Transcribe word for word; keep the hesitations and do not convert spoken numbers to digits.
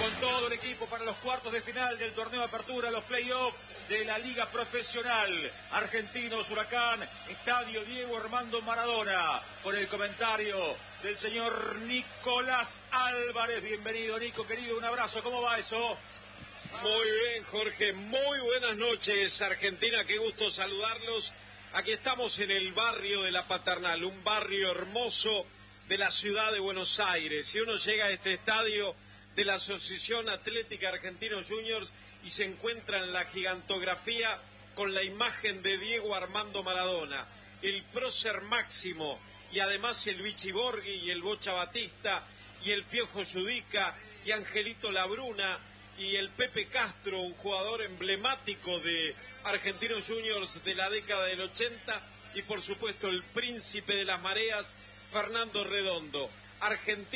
con todo el equipo para los cuartos de final del torneo de apertura, los playoffs de la Liga Profesional. Argentinos Huracán, Estadio Diego Armando Maradona, con el comentario del señor Nicolás Álvarez. Bienvenido, Nico, querido, un abrazo. ¿Cómo va eso? Muy bien, Jorge, muy buenas noches, Argentina, qué gusto saludarlos. Aquí estamos en el barrio de La Paternal, un barrio hermoso de la ciudad de Buenos Aires. Si uno llega a este estadio de la Asociación Atlética Argentinos Juniors y se encuentra en la gigantografía con la imagen de Diego Armando Maradona, el prócer máximo, y además el Vichy Borghi y el Bocha Batista y el Piojo Judica y Angelito Labruna y el Pepe Castro, un jugador emblemático de Argentinos Juniors de la década del ochenta, y por supuesto el príncipe de las mareas, Fernando Redondo. Argentina